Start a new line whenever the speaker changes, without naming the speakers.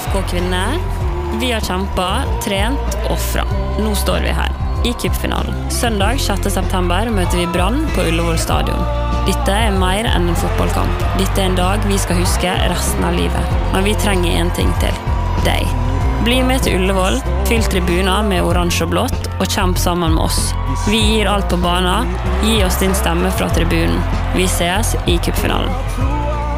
FK-kvinner. Vi har kjempet, trent, offret. Nå står vi her, i cupfinalen. Søndag 6. september møter vi Brann på Ullevål stadion. Dette er mer enn en fotballkamp. Dette er en dag vi skal huske resten av livet. Men vi trenger en ting til. Deg. Bli med til Ullevål, fyll tribuner med oransje og blått, og kjemp sammen med oss. Vi gir alt på banen. Gi oss din stemme fra tribunen. Vi ses i cupfinalen.